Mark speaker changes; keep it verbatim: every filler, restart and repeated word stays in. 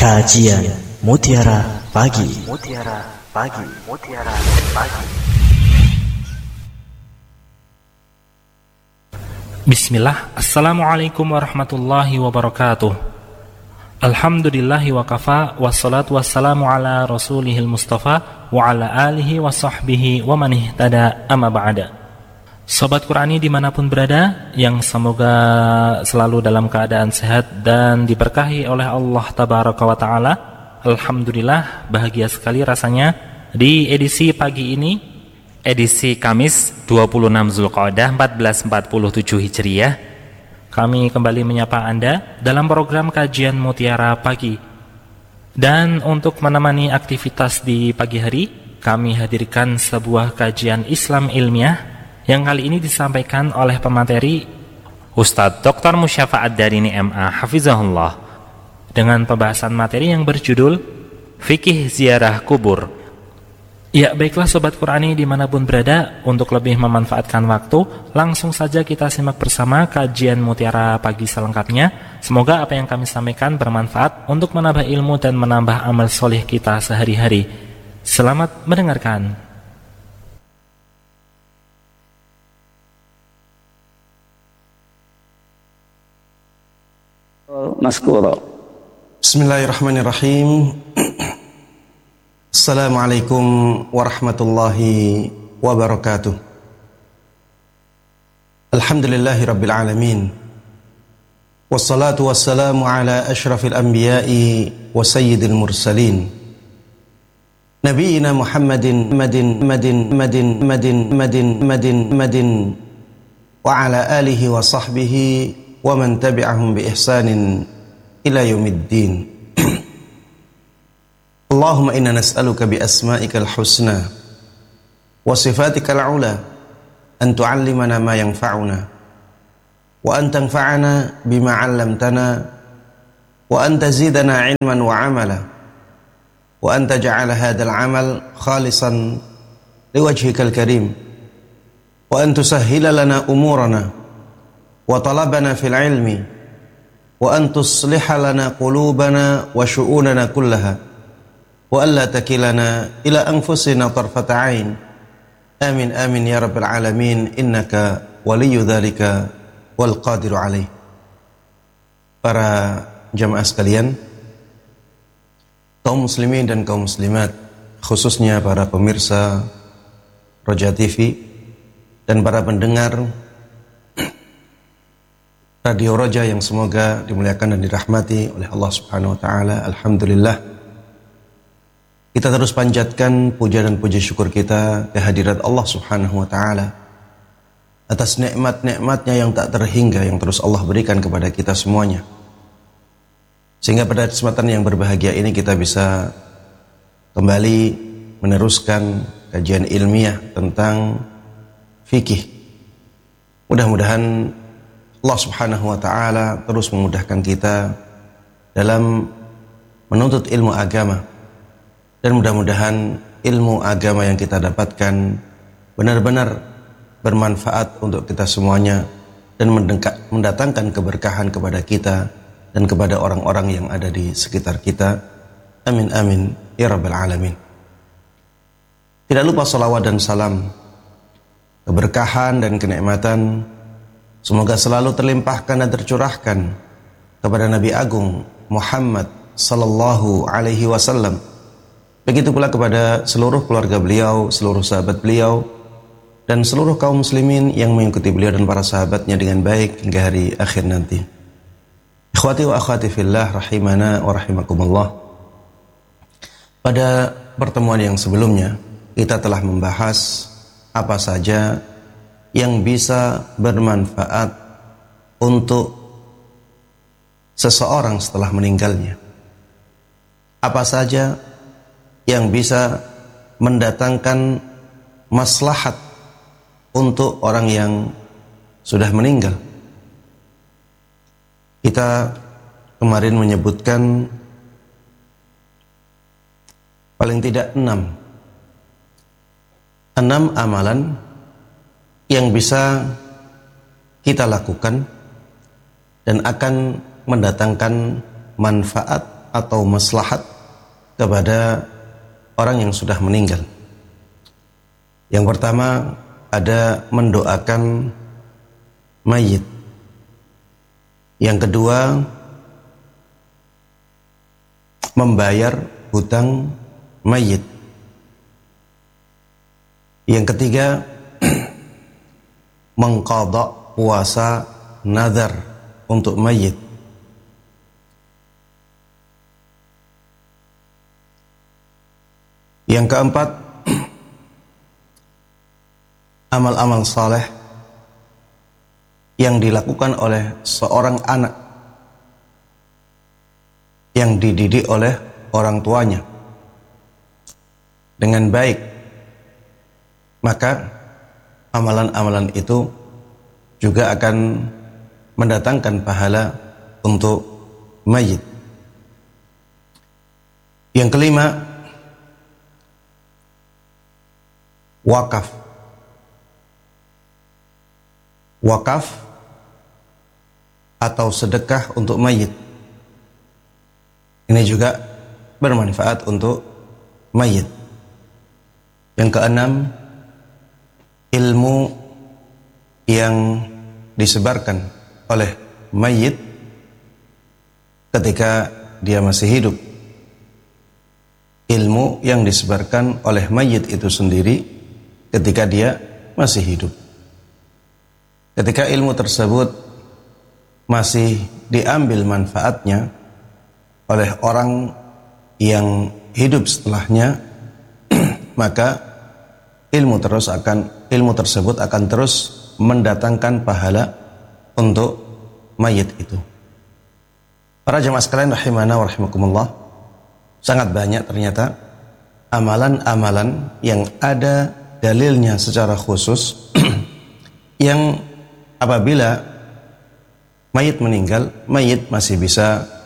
Speaker 1: Kajian Mutiara Pagi.
Speaker 2: Mutiara Pagi. Mutiara Pagi.
Speaker 3: Bismillah. Assalamualaikum warahmatullahi wabarakatuh. Alhamdulillahi wa kafa, wassalatu wassalamu ala rasulihil mustafa wa ala alihi wa sahbihi wa man ihtada, amma ba'da. Sobat Qurani dimanapun berada, yang semoga selalu dalam keadaan sehat dan diberkahi oleh Allah Tabaraka wa Ta'ala. Alhamdulillah, bahagia sekali rasanya di edisi pagi ini, edisi Kamis dua puluh enam Zulqa'dah seribu empat ratus empat puluh tujuh Hijriah, kami kembali menyapa Anda dalam program Kajian Mutiara Pagi. Dan untuk menemani aktivitas di pagi hari, kami hadirkan sebuah kajian Islam ilmiah yang kali ini disampaikan oleh pemateri Ustadz Doktor Musyafa Ad-Darini M A Hafizahullah, dengan pembahasan materi yang berjudul Fikih Ziarah Kubur. Ya, baiklah Sobat Qurani dimanapun berada, untuk lebih memanfaatkan waktu, langsung saja kita simak bersama kajian Mutiara Pagi selengkapnya. Semoga apa yang kami sampaikan bermanfaat untuk menambah ilmu dan menambah amal soleh kita sehari-hari. Selamat mendengarkan.
Speaker 4: Maskura.
Speaker 5: Bismillahirrahmanirrahim. Assalamualaikum warahmatullahi wabarakatuh. Alhamdulillahi rabbil alamin. Wassalatu wassalamu ala ashrafil anbiya'i wa sayyidil mursalin, Nabiina Muhammadin Madin Madin Madin Madin Madin Madin Madin wa ala alihi wa sahbihi wa man tabi'ahum bi ihsanin ila yaumiddin. Allahumma inna nas'aluka bi asma'ikal husna wa sifatikal ula an tu'allimana ma yanfa'una wa an tanfa'ana bima 'allamtana wa an tazidana 'ilman wa 'amala wa an taj'ala hadzal 'amal khalisan liwajhikal karim wa an tusahhila lana umurana wa talabana fil 'ilmi wa an tusliha lana qulubana wa syu'unana kullaha wa alla takilana ila anfusina tarfata ain. Amin amin ya rabbal alamin, innaka waliyyu dzalika wal qadiru alaih. Para jamaah sekalian, kaum muslimin dan kaum muslimat, khususnya para pemirsa Roja T V dan para pendengar Radio Roja yang semoga dimuliakan dan dirahmati oleh Allah Subhanahu wa taala. Alhamdulillah, kita terus panjatkan puja dan puji syukur kita kehadirat Allah Subhanahu wa ta'ala atas nikmat-nikmatnya yang tak terhingga yang terus Allah berikan kepada kita semuanya, sehingga pada kesempatan yang berbahagia ini kita bisa kembali meneruskan kajian ilmiah tentang fikih. Mudah-mudahan Allah Subhanahu wa ta'ala terus memudahkan kita dalam menuntut ilmu agama, dan mudah-mudahan ilmu agama yang kita dapatkan benar-benar bermanfaat untuk kita semuanya dan mendatangkan keberkahan kepada kita dan kepada orang-orang yang ada di sekitar kita. Amin amin ya rabbal alamin. Tidak lupa salawat dan salam, keberkahan dan kenikmatan semoga selalu terlimpahkan dan tercurahkan kepada Nabi Agung Muhammad sallallahu alaihi wasallam. Begitu pula kepada seluruh keluarga beliau, seluruh sahabat beliau, dan seluruh kaum muslimin yang mengikuti beliau dan para sahabatnya dengan baik hingga hari akhir nanti. Ikhwati wa akhwati fillah rahimana wa rahimakumullah. Pada pertemuan yang sebelumnya, kita telah membahas apa saja yang bisa bermanfaat untuk seseorang setelah meninggalnya. Apa saja yang bisa mendatangkan maslahat untuk orang yang sudah meninggal. Kita kemarin menyebutkan paling tidak enam enam amalan yang bisa kita lakukan dan akan mendatangkan manfaat atau maslahat kepada orang yang sudah meninggal. Yang pertama ada mendoakan mayit. Yang kedua membayar hutang mayit. Yang ketiga mengqadha puasa nazar untuk mayit. Yang keempat amal-amal saleh yang dilakukan oleh seorang anak yang dididik oleh orang tuanya dengan baik, maka amalan-amalan itu juga akan mendatangkan pahala untuk mayit. Yang kelima, wakaf. Wakaf atau sedekah untuk mayit. Ini juga bermanfaat untuk mayit. Yang keenam, ilmu yang disebarkan oleh mayit ketika dia masih hidup. Ilmu yang disebarkan oleh mayit itu sendiri ketika dia masih hidup. Ketika ilmu tersebut masih diambil manfaatnya oleh orang yang hidup setelahnya, maka ilmu terus akan ilmu tersebut akan terus mendatangkan pahala untuk mayit itu. Para jemaah sekalian rahimana wa rahimakumullah, sangat banyak ternyata amalan-amalan yang ada dalilnya secara khusus yang apabila mayit meninggal, mayit masih bisa